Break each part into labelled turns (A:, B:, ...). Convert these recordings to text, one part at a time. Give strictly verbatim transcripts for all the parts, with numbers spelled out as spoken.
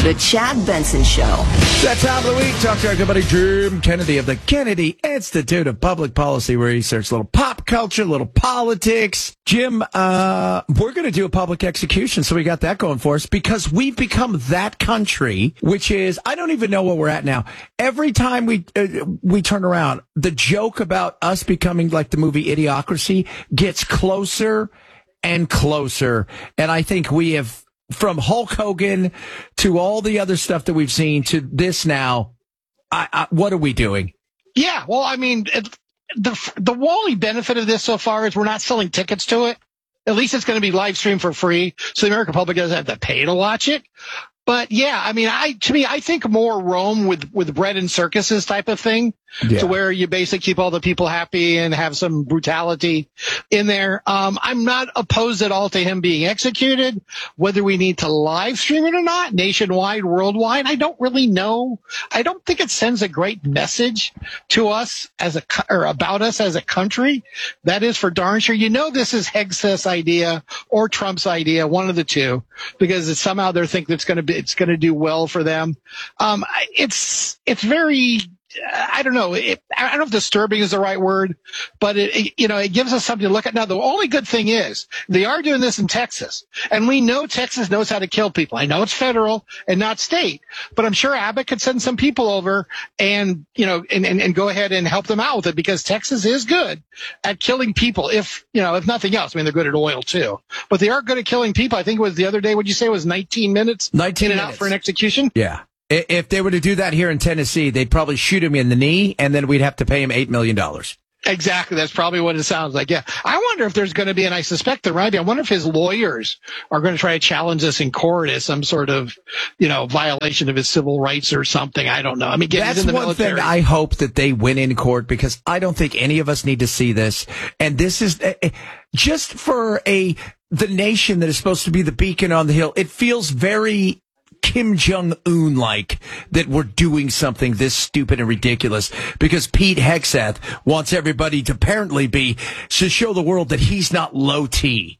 A: The Chad Benson Show.
B: It's that time of the week. Talk to our good buddy Jim Kennedy of the Kennedy Institute of Public Policy Research. A little pop culture, a little politics. Jim, uh, we're going to do a public execution, so we got that going for us because we've become that country, which is, I don't even know where we're at now. Every time we uh, we turn around, the joke about us becoming like the movie Idiocracy gets closer and closer. And I think we have, from Hulk Hogan to all the other stuff that we've seen to this now, I, I, what are we doing?
C: Yeah, well, I mean, it, the the only benefit of this so far is we're not selling tickets to it. At least it's going to be live streamed for free, so the American public doesn't have to pay to watch it. But yeah, I mean, I to me, I think more Rome with with bread and circuses type of thing, yeah. To where you basically keep all the people happy and have some brutality in there. Um, I'm not opposed at all to him being executed. Whether we need to live stream it or not, nationwide, worldwide, I don't really know. I don't think it sends a great message to us as a or about us as a country. That is for darn sure. You know, this is Hegseth's idea or Trump's idea, one of the two, because it's somehow they think it's going to be. It's going to do well for them. Um, it's, it's very, I don't know. It, I don't know if disturbing is the right word, but it, it, you know, it gives us something to look at. Now, the only good thing is they are doing this in Texas, and we know Texas knows how to kill people. I know it's federal and not state, but I'm sure Abbott could send some people over and, you know, and, and, and go ahead and help them out with it because Texas is good at killing people. If, you know, if nothing else, I mean, they're good at oil too, but they are good at killing people. I think it was the other day, what'd you say it was nineteen minutes?
B: nineteen
C: in and
B: minutes.
C: Out for an execution?
B: Yeah. If they were to do that here in Tennessee, they'd probably shoot him in the knee, and then we'd have to pay him eight million dollars.
C: Exactly. That's probably what it sounds like. Yeah. I wonder if there's going to be, and I suspect there might be, I wonder if his lawyers are going to try to challenge this in court as some sort of, you know, violation of his civil rights or something. I don't know. I mean, again,
B: that's
C: he's in the
B: one
C: military.
B: thing I hope that they win in court because I don't think any of us need to see this. And this is uh, just for a, the nation that is supposed to be the beacon on the hill. It feels very Kim Jong-un like that we're doing something this stupid and ridiculous because Pete Hegseth wants everybody to apparently be to show the world that he's not low T.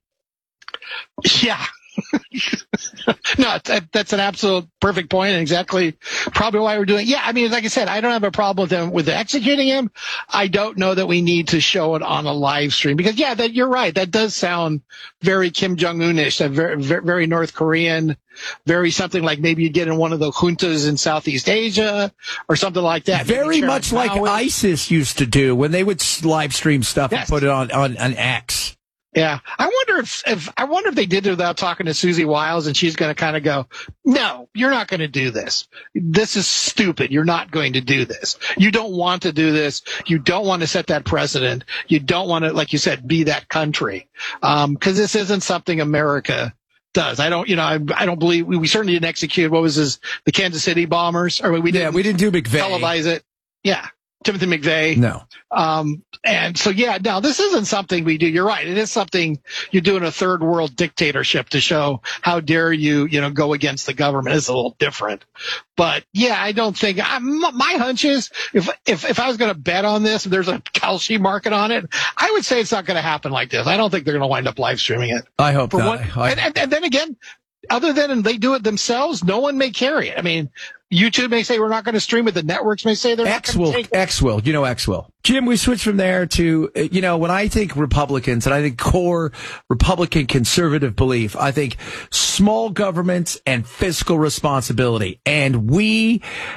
C: Yeah. No, that, that's an absolute perfect point and exactly probably why we're doing it. Yeah, I mean, like I said, I don't have a problem with them with executing him. I don't know that we need to show it on a live stream because, yeah, that you're right. That does sound very Kim Jong-un-ish, very, very North Korean, very something like maybe you get in one of the juntas in Southeast Asia or something like that.
B: Very much like ISIS used to do when they would live stream stuff
C: yes.
B: and put it on, on an X.
C: Yeah. I wonder if, if, I wonder if they did it without talking to Susie Wiles and she's going to kind of go, no, you're not going to do this. This is stupid. You're not going to do this. You don't want to do this. You don't want to set that precedent. You don't want to, like you said, be that country. Um, cause this isn't something America does. I don't, you know, I, I don't believe we, we certainly didn't execute what was his, the Kansas City bombers or we didn't,
B: yeah, we didn't do McVeigh.
C: Televise it. Yeah. Timothy McVeigh.
B: No.
C: Um, and so, yeah, now this isn't something we do. You're right. It is something you do in a third world dictatorship to show how dare you, you know, go against the government. It's a little different. But yeah, I don't think I, my hunch is if, if, if I was going to bet on this, if there's a Kalshi market on it, I would say it's not going to happen like this. I don't think they're going to wind up live streaming it.
B: I hope
C: For
B: not.
C: One,
B: I,
C: and, and, and then again, other than they do it themselves, no one may carry it. I mean, YouTube may say we're not going to stream it. The networks may say they're
B: X
C: not going
B: will,
C: to take it.
B: X will, you know, X will. Jim, we switch from there to, you know, when I think Republicans and I think core Republican conservative belief, I think small governments and fiscal responsibility. And we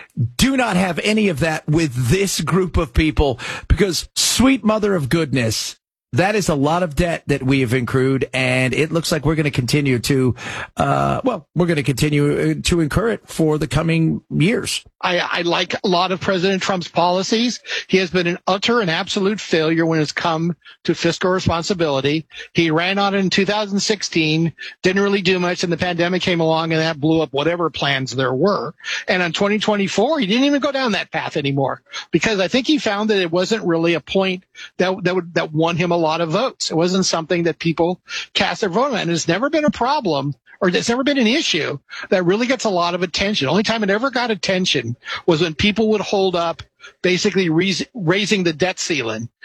B: do not have any of that with this group of people because sweet mother of goodness, that is a lot of debt that we have accrued, and it looks like we're going to continue to, uh, well, we're going to continue to incur it for the coming years.
C: I, I like a lot of President Trump's policies. He has been an utter and absolute failure when it's come to fiscal responsibility. He ran on it in two thousand sixteen, didn't really do much, and the pandemic came along, and that blew up whatever plans there were. And in twenty twenty-four, he didn't even go down that path anymore because I think he found that it wasn't really a point that that would that won him a lot of votes. It wasn't something that people cast their vote on, and it's never been a problem. Or it's never been an issue that really gets a lot of attention. Only time it ever got attention was when people would hold up basically raise, raising the debt ceiling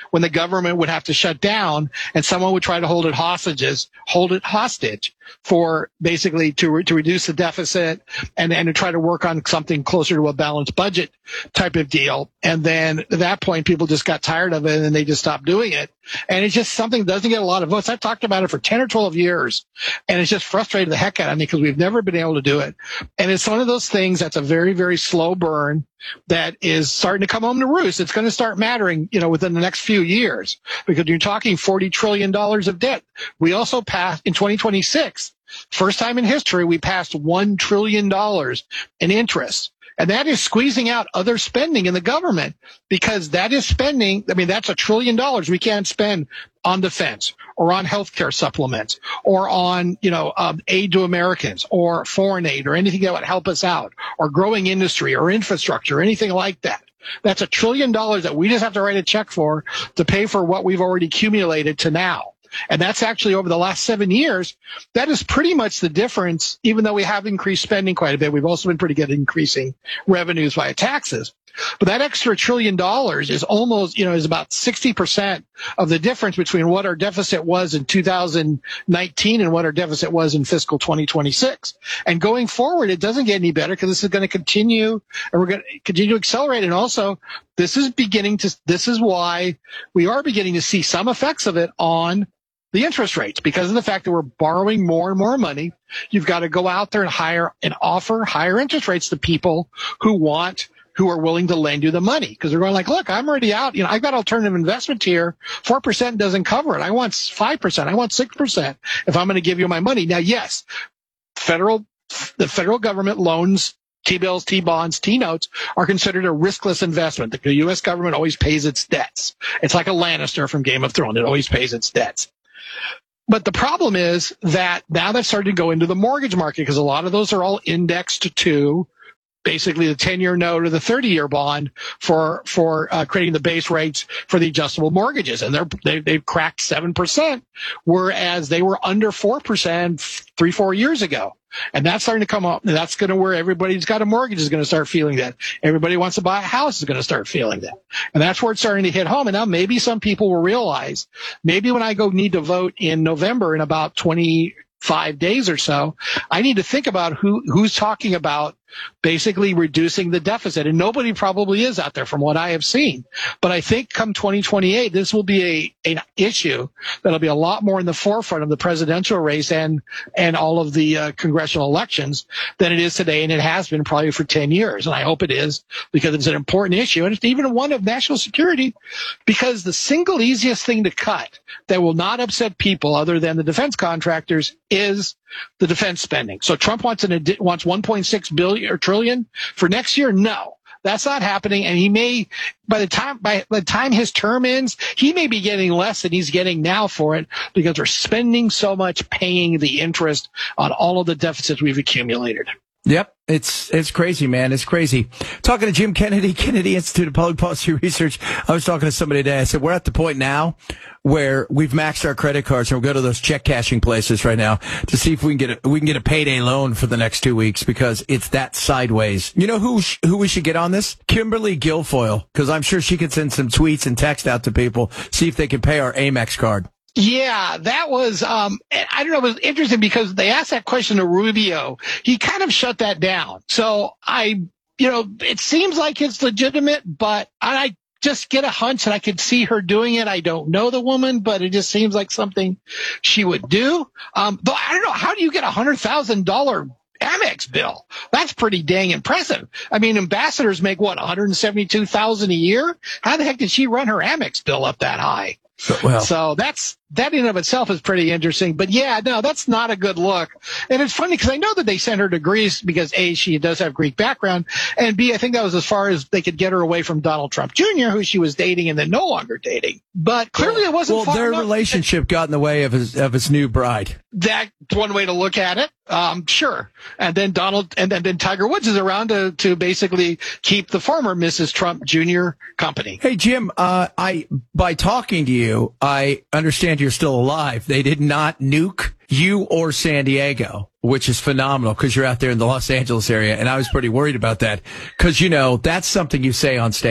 C: when the government would have to shut down and someone would try to hold it hostages, hold it hostage for basically to, re- to reduce the deficit and, and to try to work on something closer to a balanced budget type of deal. And then at that point, people just got tired of it and they just stopped doing it. And it's just something that doesn't get a lot of votes. I've talked about it for ten or twelve years, and it's just frustrated the heck out of me because we've never been able to do it. And it's one of those things that's a very, very slow burn that is starting to come home to roost. It's going to start mattering, you know, within the next few years, because you're talking forty trillion dollars of debt. We also passed in twenty twenty-six, first time in history, we passed one trillion dollars in interest. And that is squeezing out other spending in the government, because that is spending. I mean, that's a trillion dollars we can't spend on defense or on healthcare supplements or on, you know, um, aid to Americans or foreign aid or anything that would help us out, or growing industry or infrastructure or anything like that. That's a trillion dollars that we just have to write a check for to pay for what we've already accumulated to now. And that's actually over the last seven years. That is pretty much the difference. Even though we have increased spending quite a bit, we've also been pretty good at increasing revenues via taxes. But that extra trillion dollars is almost, you know, is about sixty percent of the difference between what our deficit was in two thousand nineteen and what our deficit was in fiscal twenty twenty-six. And going forward, it doesn't get any better, because this is going to continue, and we're going to continue to accelerate. And also, this is beginning to, this is why we are beginning to see some effects of it on the interest rates, because of the fact that we're borrowing more and more money. You've got to go out there and hire and offer higher interest rates to people who want, who are willing to lend you the money, because they're going like, look, I'm already out. You know, I've got alternative investment here. four percent doesn't cover it. I want five percent. I want six percent if I'm going to give you my money. Now, yes, federal, the federal government loans, T-bills, T-bonds, T-notes are considered a riskless investment. The U S government always pays its debts. It's like a Lannister from Game of Thrones. It always pays its debts. But the problem is that now they've started to go into the mortgage market, because a lot of those are all indexed to basically the ten-year note or the thirty-year bond for for uh, creating the base rates for the adjustable mortgages. And they're, they, they've cracked seven percent, whereas they were under four percent three, four years ago. And that's starting to come up. And that's going to where everybody who's got a mortgage is going to start feeling that. Everybody who wants to buy a house is going to start feeling that. And that's where it's starting to hit home. And now maybe some people will realize, maybe when I go need to vote in November in about twenty-five days or so, I need to think about who who's talking about basically reducing the deficit. And nobody probably is out there from what I have seen. But I think come twenty twenty-eight, this will be a an issue that'll be a lot more in the forefront of the presidential race and and all of the uh, congressional elections than it is today. And it has been probably for ten years. And I hope it is, because it's an important issue. And it's even one of national security, because the single easiest thing to cut that will not upset people other than the defense contractors is the defense spending. So Trump wants an wants one point six billion or trillion for next year. No, that's not happening. And he may, by the time by the time his term ends, he may be getting less than he's getting now for it, because we're spending so much paying the interest on all of the deficits we've accumulated.
B: Yep. It's, it's crazy, man. It's crazy. Talking to Jim Kennedy, Kennedy Institute of Public Policy Research. I was talking to somebody today. I said, we're at the point now where we've maxed our credit cards, and we'll go to those check cashing places right now to see if we can get a, we can get a payday loan for the next two weeks, because it's that sideways. You know who, sh- who we should get on this? Kimberly Guilfoyle, because I'm sure she could send some tweets and text out to people, see if they can pay our Amex card.
C: Yeah, that was, um, I don't know, it was interesting because they asked that question to Rubio. He kind of shut that down. So I, you know, it seems like it's legitimate, but I just get a hunch that I could see her doing it. I don't know the woman, but it just seems like something she would do. Um, though I don't know, how do you get a hundred thousand dollar Amex bill? That's pretty dang impressive. I mean, ambassadors make what, one hundred seventy-two thousand a year? How the heck did she run her Amex bill up that high? Well, so that's, that in and of itself is pretty interesting. But yeah, no, that's not a good look. And it's funny because I know that they sent her to Greece because A, she does have Greek background, and B, I think that was as far as they could get her away from Donald Trump Junior, who she was dating and then no longer dating. But clearly it wasn't
B: well,
C: far
B: their
C: enough.
B: relationship got in the way of his, of his new bride.
C: That's one way to look at it. Um, sure. And then Donald, and then, then Tiger Woods is around to, to basically keep the former Missus Trump Junior company.
B: Hey, Jim, uh, I, by talking to you, I understand you're still alive. They did not nuke you or San Diego, which is phenomenal because you're out there in the Los Angeles area. And I was pretty worried about that because, you know, that's something you say on stage.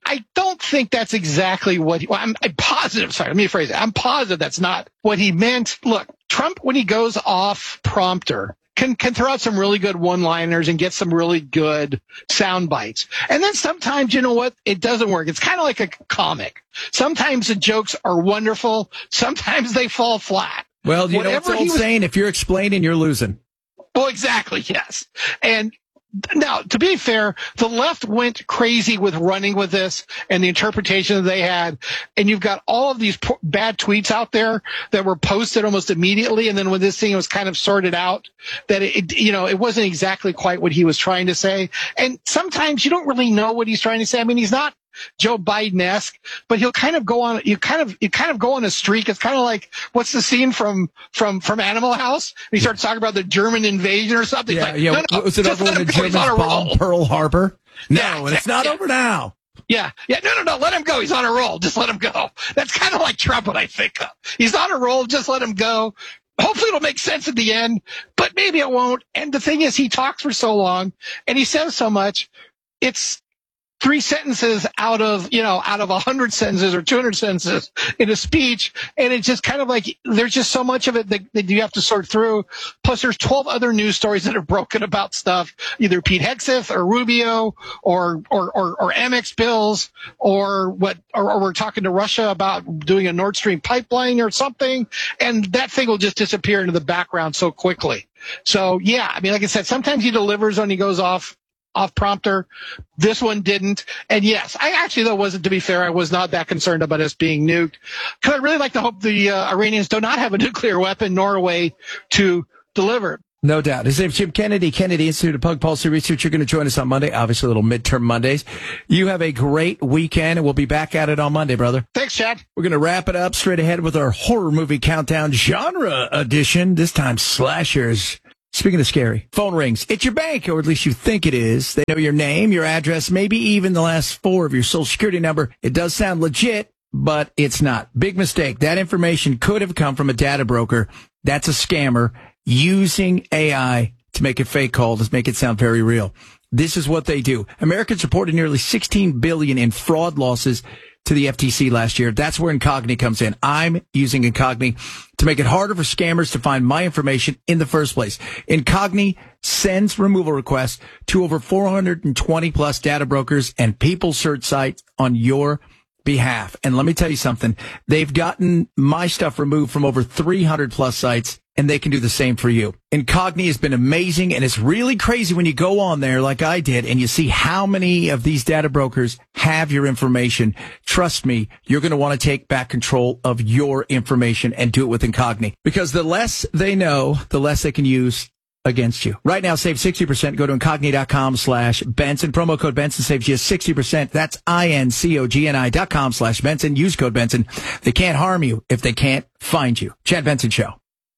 C: I don't think that's exactly what he, well, I'm, I'm positive. Sorry, let me rephrase it. I'm positive that's not what he meant. Look, Trump, when he goes off prompter, can, can throw out some really good one-liners and get some really good sound bites. And then sometimes, you know what? It doesn't work. It's kind of like a comic. Sometimes the jokes are wonderful. Sometimes they fall flat.
B: Well, you
C: Whatever
B: know what's the
C: he
B: old
C: was-
B: saying? If you're explaining, you're losing.
C: Well, exactly, yes. And now, to be fair, the left went crazy with running with this and the interpretation that they had. And you've got all of these po- bad tweets out there that were posted almost immediately. And then when this thing was kind of sorted out, that it, you know, it wasn't exactly quite what he was trying to say. And sometimes you don't really know what he's trying to say. I mean, he's not Joe Biden-esque, but he'll kind of go on, you kind of, you kind of go on a streak. It's kind of like, what's the scene from, from, from Animal House? And he starts talking about the German invasion or something.
B: Yeah,
C: like,
B: yeah.
C: no, no,
B: Was it
C: just
B: over
C: let
B: when the
C: him go. He's
B: Germans
C: on a roll.
B: bombed Pearl Harbor? No,
C: Yeah,
B: and it's not
C: yeah.
B: over now.
C: Yeah, yeah, no, no, no, let him go. He's on a roll. Just let him go. That's kind of like Trump, what I think of. He's on a roll. Just let him go. Hopefully it'll make sense at the end, but maybe it won't. And the thing is, he talks for so long and he says so much. It's three sentences out of, you know, out of a hundred sentences or two hundred sentences in a speech. And it's just kind of like, there's just so much of it that, that you have to sort through. Plus there's twelve other news stories that have broken about stuff, either Pete Hegseth or Rubio or, or, or, or Amex bills or what, or, or we're talking to Russia about doing a Nord Stream pipeline or something. And that thing will just disappear into the background so quickly. So yeah, I mean, like I said, sometimes he delivers when he goes off off prompter. This one didn't. And yes, I actually, though, wasn't, to be fair, I was not that concerned about us being nuked. Because I really like to hope the uh, Iranians do not have a nuclear weapon nor a way to deliver it.
B: No doubt. His name's Jim Kennedy, Kennedy Institute of Public Policy Research. You're going to join us on Monday, obviously a little midterm Mondays. You have a great weekend, and we'll be back at it on Monday, brother.
C: Thanks, Chad.
B: We're going to wrap it up straight ahead with our horror movie countdown genre edition, this time slashers. Speaking of scary, phone rings. It's your bank, or at least you think it is. They know your name, your address, maybe even the last four of your social security number. It does sound legit, but it's not. Big mistake. That information could have come from a data broker. That's a scammer using A I to make a fake call, to make it sound very real. This is what they do. Americans reported nearly sixteen billion dollars in fraud losses to the F T C last year. That's where Incogni comes in. I'm using Incogni to make it harder for scammers to find my information in the first place. Incogni sends removal requests to over four hundred twenty plus data brokers and people search sites on your behalf. And let me tell you something. They've gotten my stuff removed from over three hundred plus sites, and they can do the same for you. Incogni has been amazing, and it's really crazy when you go on there like I did and you see how many of these data brokers have your information. Trust me, you're going to want to take back control of your information and do it with Incogni, because the less they know, the less they can use against you. Right now, save sixty percent. Go to Incogni.com slash Benson. Promo code Benson saves you sixty percent. That's I-N-C-O-G-N-I dot com slash Benson. Use code Benson. They can't harm you if they can't find you. Chad Benson Show.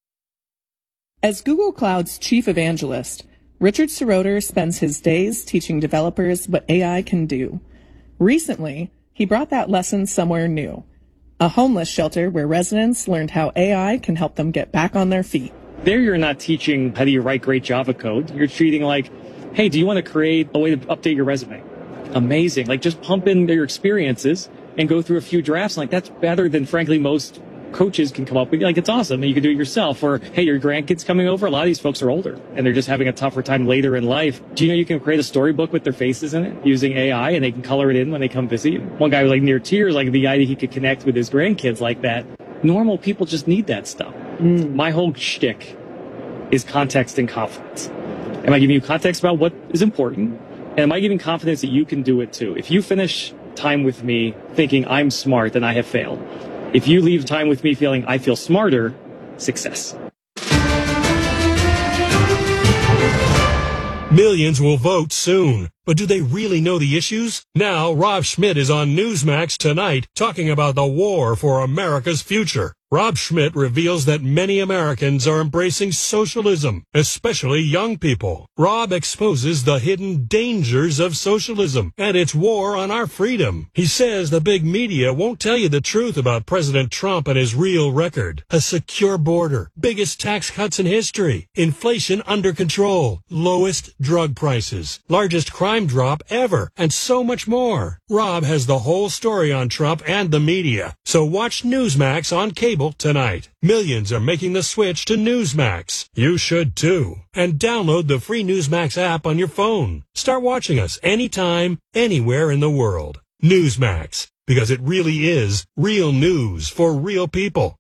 D: As Google Cloud's chief evangelist, Richard Seroter spends his days teaching developers what A I can do. Recently, he brought that lesson somewhere new, a homeless shelter where residents learned how A I can help them get back on their feet.
E: There you're not teaching how do you write great Java code. You're treating like, hey, do you want to create a way to update your resume? Amazing. Like, just pump in your experiences and go through a few drafts. Like, that's better than, frankly, most coaches can come up with. Like, it's awesome. And you can do it yourself. Or, hey, your grandkids coming over. A lot of these folks are older and they're just having a tougher time later in life. Do you know you can create a storybook with their faces in it using A I, and they can color it in when they come visit you? One guy was like near tears, like the idea he could connect with his grandkids like that. Normal people just need that stuff. Mm. My whole shtick is context and confidence. Am I giving you context about what is important? And am I giving confidence that you can do it too? If you finish time with me thinking I'm smart, then I have failed. If you leave time with me feeling I feel smarter, success.
F: Millions will vote soon. But do they really know the issues? Now, Rob Schmidt is on Newsmax tonight talking about the war for America's future. Rob Schmidt reveals that many Americans are embracing socialism, especially young people. Rob exposes the hidden dangers of socialism and its war on our freedom. He says the big media won't tell you the truth about President Trump and his real record. A secure border, biggest tax cuts in history, inflation under control, lowest drug prices, largest crime drop ever, and so much more. Rob has the whole story on Trump and the media. So watch Newsmax on cable tonight. Millions are making the switch to Newsmax. You should too. And download the free Newsmax app on your phone. Start watching us anytime, anywhere in the world. Newsmax, because it really is real news for real people.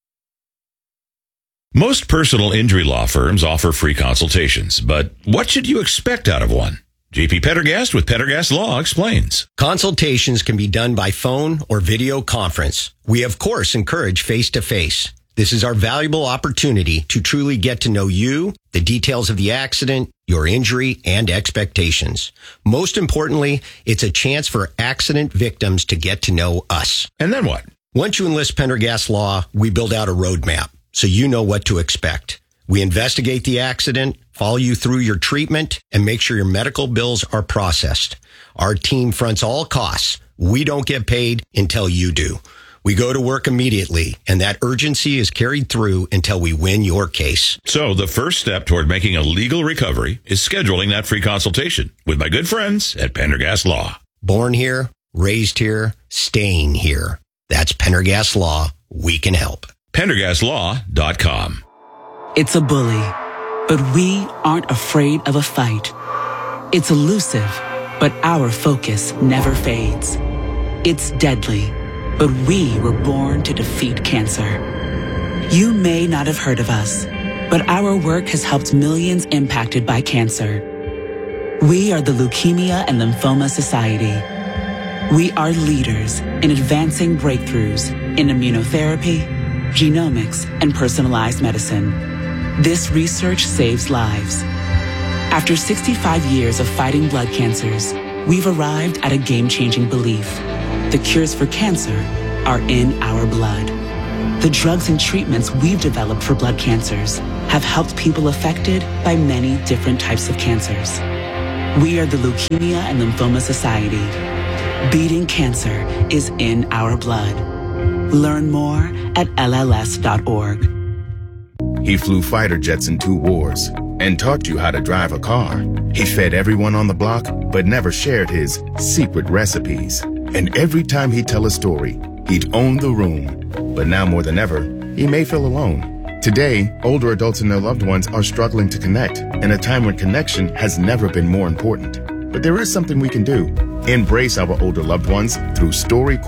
G: Most personal injury law firms offer free consultations, but what should you expect out of one? J P Pendergast with Pendergast Law explains.
H: Consultations can be done by phone or video conference. We, of course, encourage face-to-face. This is our valuable opportunity to truly get to know you, the details of the accident, your injury, and expectations. Most importantly, it's a chance for accident victims to get to know us.
G: And then what?
H: Once you enlist Pendergast Law, we build out a roadmap so you know what to expect. We investigate the accident, follow you through your treatment, and make sure your medical bills are processed. Our team fronts all costs. We don't get paid until you do. We go to work immediately, and that urgency is carried through until we win your case.
G: So the first step toward making a legal recovery is scheduling that free consultation with my good friends at Pendergast Law.
H: Born here, raised here, staying here. That's Pendergast Law. We can help.
G: Pendergast Law dot com.
A: It's a bully, but we aren't afraid of a fight. It's elusive, but our focus never fades. It's deadly, but we were born to defeat cancer. You may not have heard of us, but our work has helped millions impacted by cancer. We are the Leukemia and Lymphoma Society. We are leaders in advancing breakthroughs in immunotherapy, genomics, and personalized medicine. This research saves lives. After sixty-five years of fighting blood cancers, we've arrived at a game-changing belief. The cures for cancer are in our blood. The drugs and treatments we've developed for blood cancers have helped people affected by many different types of cancers. We are the Leukemia and Lymphoma Society. Beating cancer is in our blood. Learn more at L L S dot org.
I: He flew fighter jets in two wars and taught you how to drive a car. He fed everyone on the block, but never shared his secret recipes. And every time he'd tell a story, he'd own the room. But now more than ever, he may feel alone. Today, older adults and their loved ones are struggling to connect in a time when connection has never been more important. But there is something we can do. Embrace our older loved ones through StoryCorps